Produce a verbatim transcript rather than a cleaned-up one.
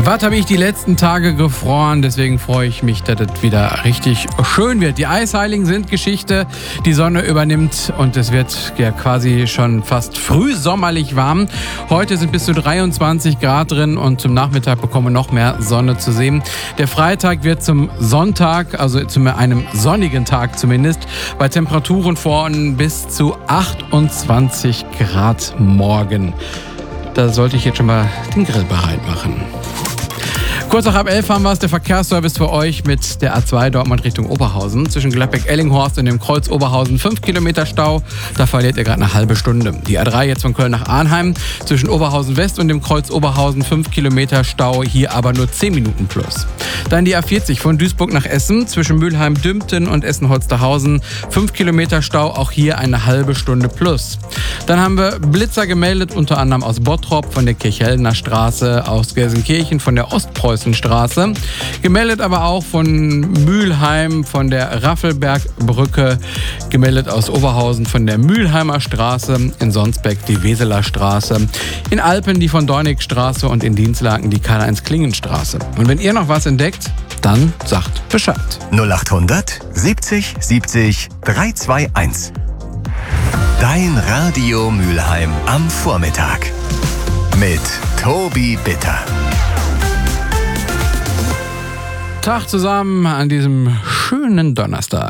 Was habe ich die letzten Tage gefroren? Deswegen freue ich mich, dass es wieder richtig schön wird. Die Eisheiligen sind Geschichte. Die Sonne übernimmt und es wird ja quasi schon fast frühsommerlich warm. Heute sind bis zu dreiundzwanzig Grad drin und zum Nachmittag bekommen wir noch mehr Sonne zu sehen. Der Freitag wird zum Sonntag, also zu einem sonnigen Tag zumindest, bei Temperaturen von bis zu achtundzwanzig Grad morgen. Da sollte ich jetzt schon mal den Grill bereit machen. Kurz nach halb elf haben wir es, der Verkehrsservice für euch mit der A zwei Dortmund Richtung Oberhausen. Zwischen Gladbeck-Ellinghorst und dem Kreuz Oberhausen fünf Kilometer Stau. Da verliert ihr gerade eine halbe Stunde. Die A drei jetzt von Köln nach Arnheim. Zwischen Oberhausen West und dem Kreuz Oberhausen fünf Kilometer Stau. Hier aber nur zehn Minuten plus. Dann die A vierzig von Duisburg nach Essen. Zwischen Mülheim-Dümpten und Essen-Holsterhausen fünf Kilometer Stau. Auch hier eine halbe Stunde plus. Dann haben wir Blitzer gemeldet, unter anderem aus Bottrop von der Kirchhellner Straße, aus Gelsenkirchen von der Ostpreußen Straße. Gemeldet aber auch von Mülheim, von der Raffelbergbrücke. Gemeldet aus Oberhausen von der Mülheimer Straße. In Sonsbeck die Weseler Straße. In Alpen die von Dornigstraße und in Dinslaken die Karl-Heinz-Klingen-Straße. Und wenn ihr noch was entdeckt, dann sagt Bescheid. null achthundert siebzig siebzig dreihunderteinundzwanzig. Dein Radio Mülheim am Vormittag. Mit Tobi Bitter. Tag zusammen an diesem schönen Donnerstag.